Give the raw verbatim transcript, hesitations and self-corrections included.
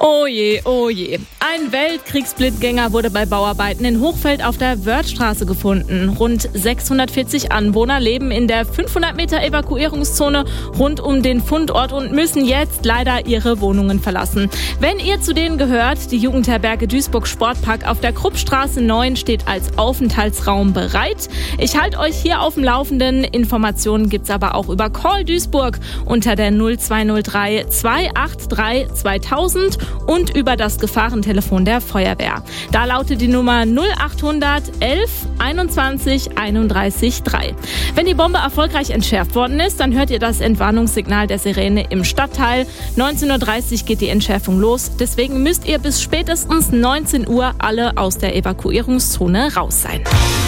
Oh je, oh je. Ein Weltkriegsblindgänger wurde bei Bauarbeiten in Hochfeld auf der Wörthstraße gefunden. Rund sechshundertvierzig Anwohner leben in der fünfhundert Meter Evakuierungszone rund um den Fundort und müssen jetzt leider ihre Wohnungen verlassen. Wenn ihr zu denen gehört, die Jugendherberge Duisburg Sportpark auf der Kruppstraße neun steht als Aufenthaltsraum bereit. Ich halte euch hier auf dem Laufenden. Informationen gibt's aber auch über Call Duisburg unter der null zwei null drei zwei acht drei zweitausend und über das Gefahrentelefon der Feuerwehr. Da lautet die Nummer null achthundert elf einundzwanzig einunddreißig drei. Wenn die Bombe erfolgreich entschärft worden ist, dann hört ihr das Entwarnungssignal der Sirene im Stadtteil. neunzehn Uhr dreißig geht die Entschärfung los. Deswegen müsst ihr bis spätestens neunzehn Uhr alle aus der Evakuierungszone raus sein.